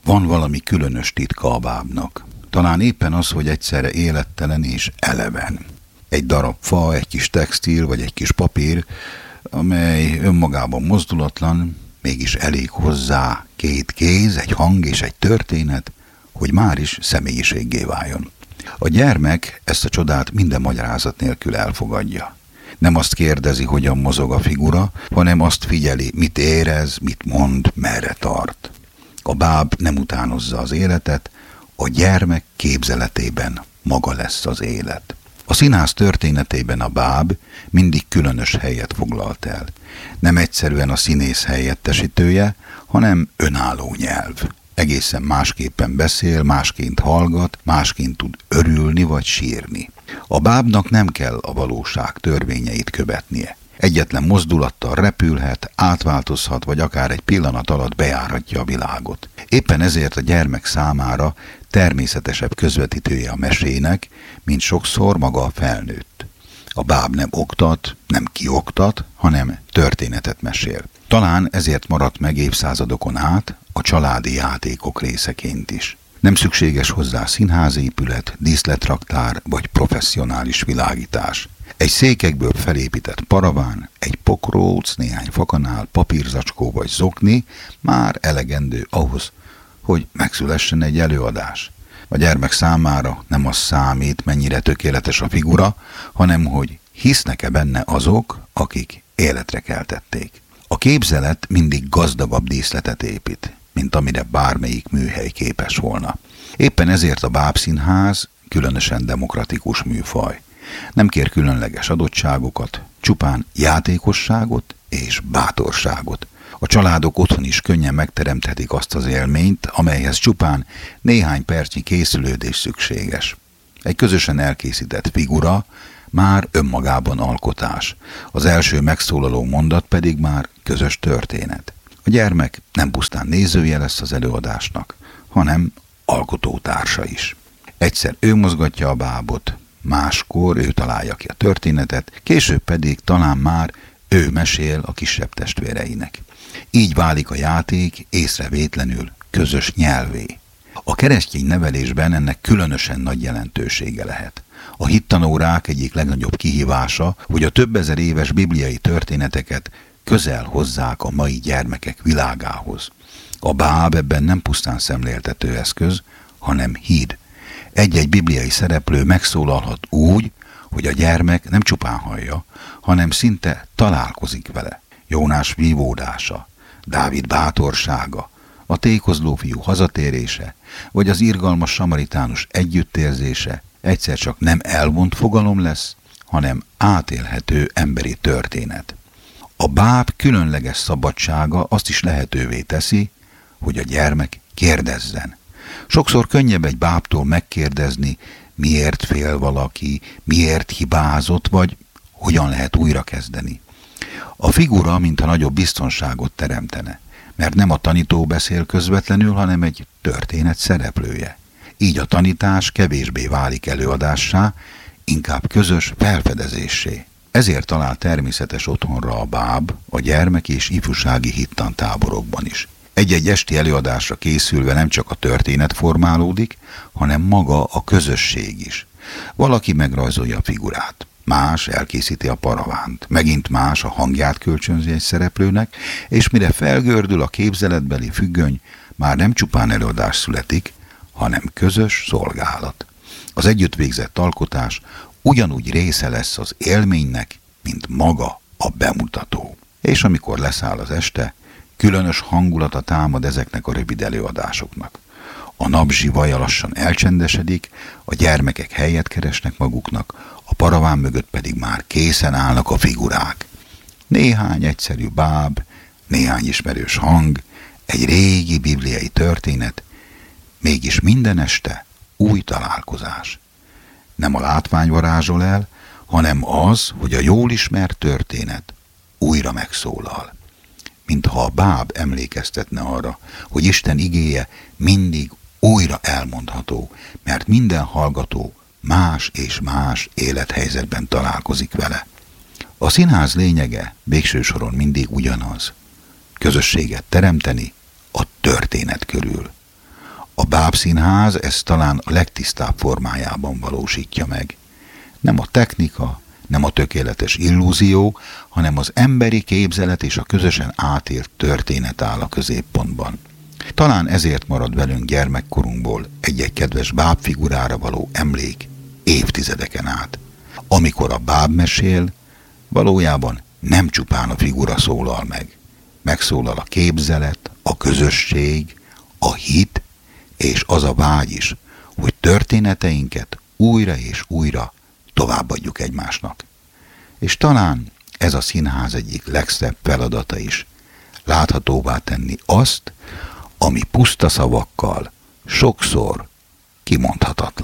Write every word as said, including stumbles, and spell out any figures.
Van valami különös titka a bábnak. Talán éppen az, hogy egyszerre élettelen és eleven. Egy darab fa, egy kis textil vagy egy kis papír, amely önmagában mozdulatlan, mégis elég hozzá két kéz, egy hang és egy történet, hogy már is személyiséggé váljon. A gyermek ezt a csodát minden magyarázat nélkül elfogadja. Nem azt kérdezi, hogyan mozog a figura, hanem azt figyeli, mit érez, mit mond, merre tart. A báb nem utánozza az életet, a gyermek képzeletében maga lesz az élet. A színház történetében a báb mindig különös helyet foglalt el. Nem egyszerűen a színész helyettesítője, hanem önálló nyelv. Egészen másképpen beszél, másként hallgat, másként tud örülni vagy sírni. A bábnak nem kell a valóság törvényeit követnie. Egyetlen mozdulattal repülhet, átváltozhat, vagy akár egy pillanat alatt bejárhatja a világot. Éppen ezért a gyermek számára természetesebb közvetítője a mesének, mint sokszor maga a felnőtt. A báb nem oktat, nem kioktat, hanem történetet mesél. Talán ezért maradt meg évszázadokon át a családi játékok részeként is. Nem szükséges hozzá színházépület, díszletraktár vagy professzionális világítás. Egy székekből felépített paraván, egy pokróc, néhány fakanál, papírzacskó vagy zokni már elegendő ahhoz, hogy megszülessen egy előadás. A gyermek számára nem az számít, mennyire tökéletes a figura, hanem hogy hisznek-e benne azok, akik életre keltették. A képzelet mindig gazdagabb díszletet épít, mint amire bármelyik műhely képes volna. Éppen ezért a bábszínház különösen demokratikus műfaj. Nem kér különleges adottságokat, csupán játékosságot és bátorságot. A családok otthon is könnyen megteremthetik azt az élményt, amelyhez csupán néhány percnyi készülődés szükséges. Egy közösen elkészített figura már önmagában alkotás, az első megszólaló mondat pedig már közös történet. A gyermek nem pusztán nézője lesz az előadásnak, hanem alkotótársa is. Egyszer ő mozgatja a bábot, máskor ő találja ki a történetet, később pedig talán már ő mesél a kisebb testvéreinek. Így válik a játék észrevétlenül közös nyelvé. A keresztény nevelésben ennek különösen nagy jelentősége lehet. A hittanórák egyik legnagyobb kihívása, hogy a több ezer éves bibliai történeteket közel hozzák a mai gyermekek világához. A báb ebben nem pusztán szemléltető eszköz, hanem híd. Egy-egy bibliai szereplő megszólalhat úgy, hogy a gyermek nem csupán hallja, hanem szinte találkozik vele. Jónás vívódása, Dávid bátorsága, a tékozló fiú hazatérése, vagy az irgalmas samaritánus együttérzése egyszer csak nem elvont fogalom lesz, hanem átélhető emberi történet. A báb különleges szabadsága azt is lehetővé teszi, hogy a gyermek kérdezzen. Sokszor könnyebb egy bábtól megkérdezni, miért fél valaki, miért hibázott, vagy hogyan lehet újrakezdeni. A figura mintha nagyobb biztonságot teremtene, mert nem a tanító beszél közvetlenül, hanem egy történet szereplője. Így a tanítás kevésbé válik előadássá, inkább közös felfedezéssé. Ezért talál természetes otthonra a báb a gyermek és ifjúsági hittantáborokban is. Egy-egy esti előadásra készülve nem csak a történet formálódik, hanem maga a közösség is. Valaki megrajzolja a figurát, más elkészíti a paravánt, megint más a hangját kölcsönzi egy szereplőnek, és mire felgördül a képzeletbeli függöny, már nem csupán előadás születik, hanem közös szolgálat. Az együtt végzett alkotás ugyanúgy része lesz az élménynek, mint maga a bemutató. És amikor leszáll az este, különös hangulata támad ezeknek a rövid előadásoknak. A nap zsivaja lassan elcsendesedik, a gyermekek helyet keresnek maguknak, a paraván mögött pedig már készen állnak a figurák. Néhány egyszerű báb, néhány ismerős hang, egy régi bibliai történet, mégis minden este új találkozás. Nem a látvány varázsol el, hanem az, hogy a jól ismert történet újra megszólal. Mintha a báb emlékeztetne arra, hogy Isten igéje mindig újra elmondható, mert minden hallgató más és más élethelyzetben találkozik vele. A színház lényege végső soron mindig ugyanaz. Közösséget teremteni a történet körül. A bábszínház ezt talán a legtisztább formájában valósítja meg. Nem a technika, nem a tökéletes illúzió, hanem az emberi képzelet és a közösen átélt történet áll a középpontban. Talán ezért marad velünk gyermekkorunkból egy-egy kedves bábfigurára való emlék évtizedeken át. Amikor a báb mesél, valójában nem csupán a figura szólal meg. Megszólal a képzelet, a közösség, a hit, és az a vágy is, hogy történeteinket újra és újra továbbadjuk egymásnak. És talán ez a színház egyik legszebb feladata is, láthatóvá tenni azt, ami puszta szavakkal sokszor kimondhatatlan.